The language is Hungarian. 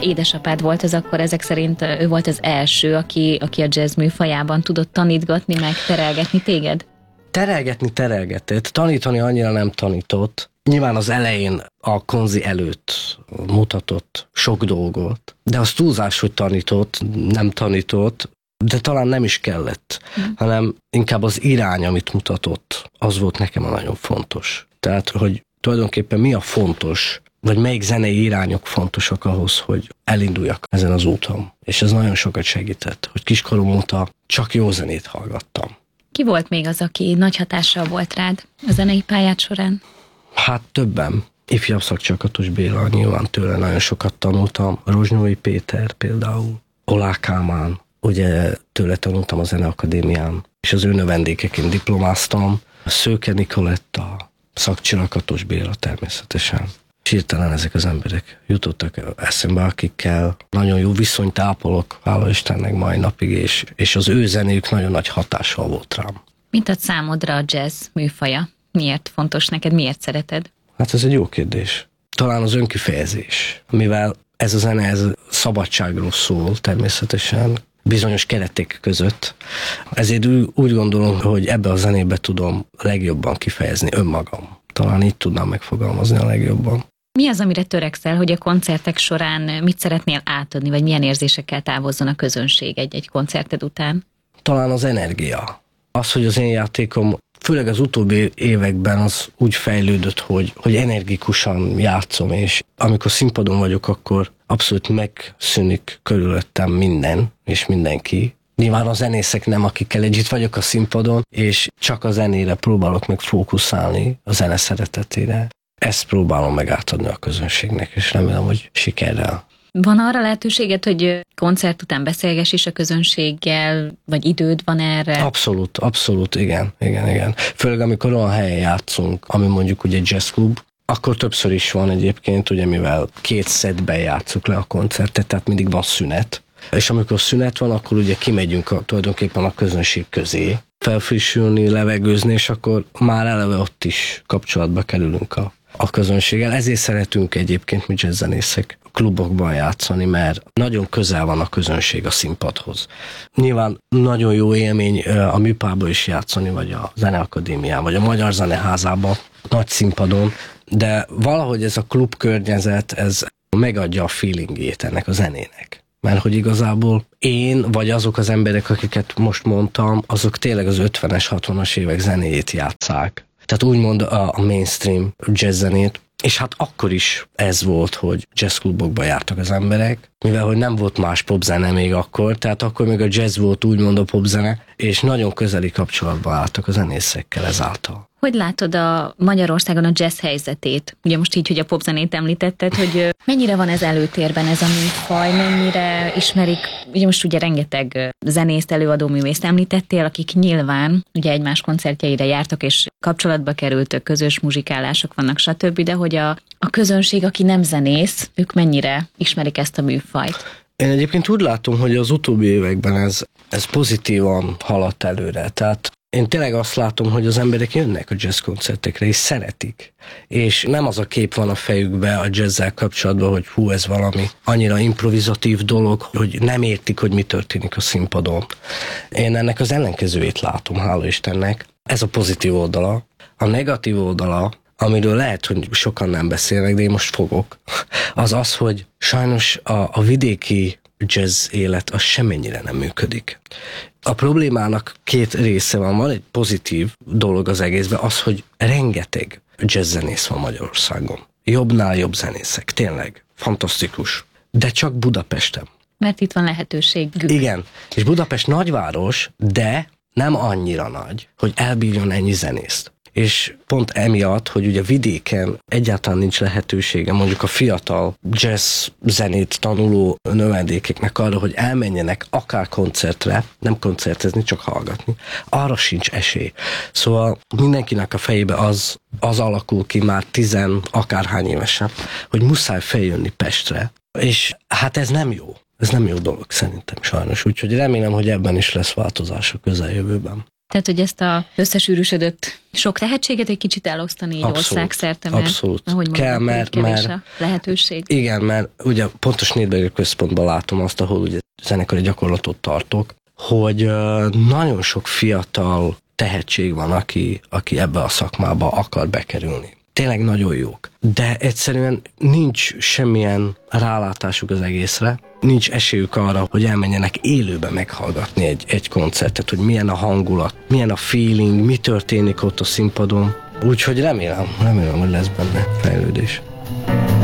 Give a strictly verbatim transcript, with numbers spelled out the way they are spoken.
édesapád volt az akkor, ezek szerint ő volt az első, aki, aki a jazz műfajában tudott tanítgatni, meg terelgetni téged? Terelgetni terelgetett, tanítani annyira nem tanított. Nyilván az elején a konzi előtt mutatott sok dolgot, de az túlzás, hogy tanított, nem tanított, de talán nem is kellett, mm. hanem inkább az irány, amit mutatott, az volt nekem a nagyon fontos. Tehát, hogy tulajdonképpen mi a fontos, vagy melyik zenei irányok fontosak ahhoz, hogy elinduljak ezen az úton. És ez nagyon sokat segített, hogy kiskorom óta csak jó zenét hallgattam. Ki volt még az, aki nagy hatással volt rád a zenei pályád során? Hát többen. Ifjabb Szakcsakatos Béla, nyilván tőle nagyon sokat tanultam. Rozsnyói Péter például, Olá Kálmán, ugye tőle tanultam a Zeneakadémián, és az ő növendékeként diplomáztam. Szőke Nikoletta, Szakcsakatos Béla természetesen. És hirtelen ezek az emberek jutottak eszembe, akikkel nagyon jó viszonyt ápolok, hála Istennek mai napig, és, és az ő zenéjük nagyon nagy hatással volt rám. Mit ad számodra a jazz műfaja? Miért fontos neked? Miért szereted? Hát ez egy jó kérdés. Talán az önkifejezés, mivel ez a zene ez szabadságról szól természetesen, bizonyos keretek között. Ezért úgy gondolom, hogy ebbe a zenébe tudom legjobban kifejezni önmagam. Talán így tudnám megfogalmazni a legjobban. Mi az, amire törekszel, hogy a koncertek során mit szeretnél átadni, vagy milyen érzésekkel távozzon a közönség egy-egy koncerted után? Talán az energia. Az, hogy az én játékom, főleg az utóbbi években az úgy fejlődött, hogy, hogy energikusan játszom, és amikor színpadon vagyok, akkor abszolút megszűnik körülöttem minden, és mindenki. Nyilván a zenészek nem, akikkel együtt vagyok a színpadon, és csak a zenére próbálok meg fókuszálni, a zene szeretetére. Ezt próbálom meg átadni a közönségnek, és remélem, hogy sikerrel. Van arra lehetőséged, hogy koncert után beszélgess is a közönséggel, vagy időd van erre? Abszolút, abszolút, igen, igen, igen. Főleg amikor olyan helyen játszunk, ami mondjuk ugye jazzklub, akkor többször is van egyébként, ugye mivel két szettben játszuk le a koncertet, tehát mindig van szünet. És amikor szünet van, akkor ugye kimegyünk a, tulajdonképpen a közönség közé, felfrissülni, levegőzni, és akkor már eleve ott is kapcsolatba kerülünk a, a közönséggel. Ezért szeretünk egyébként mi jazzzenészek klubokban játszani, mert nagyon közel van a közönség a színpadhoz. Nyilván nagyon jó élmény a műpában is játszani, vagy a Zeneakadémián, vagy a Magyar Zeneházában, nagy színpadon, de valahogy ez a klub környezet, ez megadja a feelingjét ennek a zenének. Mert hogy igazából én, vagy azok az emberek, akiket most mondtam, azok tényleg az ötvenes, hatvanas évek zenéjét játsszák. Tehát úgymond a mainstream jazz zenét. És hát akkor is ez volt, hogy jazzklubokba jártak az emberek, mivel hogy nem volt más popzene még akkor, tehát akkor még a jazz volt úgymond a popzene, és nagyon közeli kapcsolatban álltak a zenészekkel ezáltal. Hogy látod a Magyarországon a jazz helyzetét? Ugye most így, hogy a popzenét említetted, hogy mennyire van ez előtérben ez a műfaj, mennyire ismerik, ugye most ugye rengeteg zenészt, előadó művészt említettél, akik nyilván ugye egymás koncertjeire jártak, és kapcsolatba kerültök, közös muzsikálások vannak, stb., de hogy a, a közönség, aki nem zenész, ők mennyire ismerik ezt a műfajt? Én egyébként úgy látom, hogy az utóbbi években ez, ez pozitívan haladt előre, tehát én tényleg azt látom, hogy az emberek jönnek a jazz koncertekre, és szeretik. És nem az a kép van a fejükbe a jazzzel kapcsolatban, hogy hú, ez valami annyira improvizatív dolog, hogy nem értik, hogy mi történik a színpadon. Én ennek az ellenkezőjét látom, hála Istennek. Ez a pozitív oldala. A negatív oldala, amiről lehet, hogy sokan nem beszélnek, de én most fogok, az az, hogy sajnos a, a vidéki jazz élet az semmennyire nem működik. A problémának két része van, van egy pozitív dolog az egészben, az, hogy rengeteg jazzzenész van Magyarországon. Jobbnál jobb zenészek, tényleg, fantasztikus. De csak Budapesten. Mert itt van lehetőség. Igen, és Budapest nagyváros, de nem annyira nagy, hogy elbírjon ennyi zenészt. És pont emiatt, hogy ugye vidéken egyáltalán nincs lehetősége mondjuk a fiatal jazz zenét tanuló növendékeknek arra, hogy elmenjenek akár koncertre, nem koncertezni, csak hallgatni, arra sincs esély. Szóval mindenkinek a fejébe az, az alakul ki már tizen akárhány évesen, hogy muszáj feljönni Pestre. És hát ez nem jó. Ez nem jó dolog szerintem sajnos. Úgyhogy remélem, hogy ebben is lesz változás a közeljövőben. Tehát, hogy ezt a összesűrűsödött sok tehetséget egy kicsit elosztani így országszerte, mert abszolút. ahogy mondjuk, kell, mert, kevés mert, a lehetőség. Igen, mert ugye pontos Nürnberg központban látom azt, ahol ugye zenekari gyakorlatot tartok, hogy uh, nagyon sok fiatal tehetség van, aki, aki ebbe a szakmába akar bekerülni. Tényleg nagyon jók. De egyszerűen nincs semmilyen rálátásuk az egészre, nincs esélyük arra, hogy elmenjenek élőbe meghallgatni egy, egy koncertet, hogy milyen a hangulat, milyen a feeling, mi történik ott a színpadon. Úgyhogy remélem, remélem, hogy lesz benne fejlődés.